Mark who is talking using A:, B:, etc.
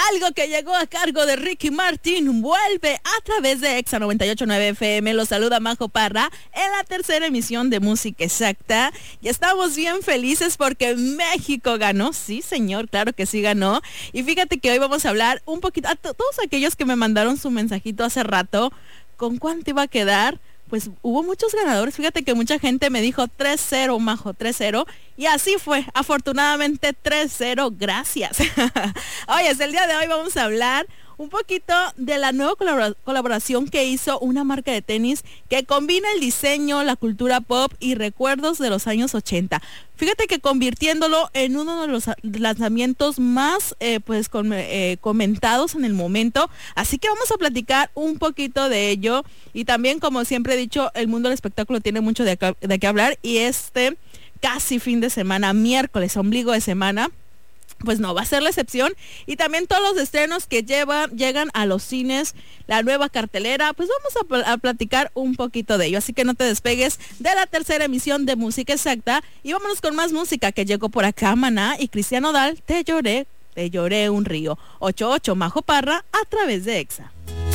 A: Algo que llegó a cargo de Ricky Martin vuelve a través de Exa 98.9 FM. Los saluda Majo Parra en la tercera emisión de Música Exacta. Y estamos bien felices porque México ganó. Sí, señor, claro que sí ganó. Y fíjate que hoy vamos a hablar un poquito a todos aquellos que me mandaron su mensajito hace rato. ¿Con cuánto iba a quedar? Pues hubo muchos ganadores. Fíjate que mucha gente me dijo 3-0, Majo, 3-0. Y así fue, afortunadamente 3-0, gracias. Oye, el día de hoy vamos a hablar un poquito de la nueva colaboración que hizo una marca de tenis que combina el diseño, la cultura pop y recuerdos de los años 80. Fíjate que convirtiéndolo en uno de los lanzamientos más comentados en el momento. Así que vamos a platicar un poquito de ello. Y también, como siempre he dicho, el mundo del espectáculo tiene mucho de qué hablar. Y casi fin de semana, miércoles, ombligo de semana, pues no va a ser la excepción. Y también todos los estrenos que llegan a los cines, la nueva cartelera, pues vamos a platicar un poquito de ello. Así que no te despegues de la tercera emisión de Música Exacta y vámonos con más música que llegó por acá. Maná y Cristian Nodal, Te lloré un río. 88 Majo Parra a través de Exa.